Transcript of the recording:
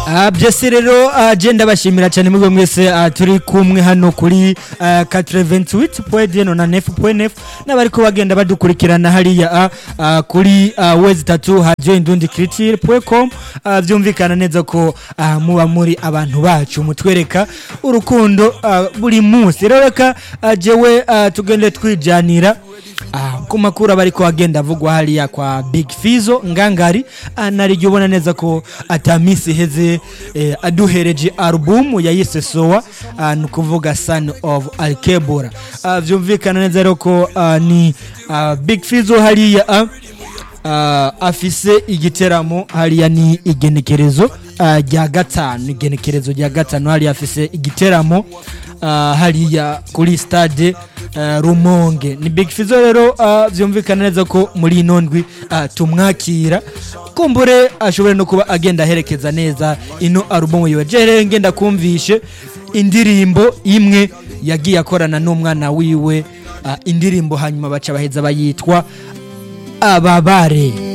byose rero agenda bashimira cyane muri mwese turi kumwe hano kuri 88.9 na 9.9 n'abari ko bagenda badukurikirana hariya kuri wezi 3 hajo indundi critique.com byumvikana neza ko muba muri abantu bacu mutwereka urukundo buri munsi rero reka jewe tugende twijanira ku makuru bari ko agenda avugwa hariya kwa Big Fizzo ngangari narijye ubona neza ko atamisi heze aduhereje album yayise Sowa nukuvuga Son of Alkebura byumvikana neza rero ko ni Big Fizzo hariya afise igiteramo hariya ni igenekerezo rya gatanu hariya afise igiteramo hariya kuri stade Rumonge ni Big Fizzo rero byumvikana neza ko muri inondwi tumwakira kumbure ashobora no kuba agenda herekeza neza ino album yiwe jere ngenda kumvishe indirimbo imwe yagiye akorana n'umwana wiwe indirimbo hanyuma baca baheza bayitwa Ababare.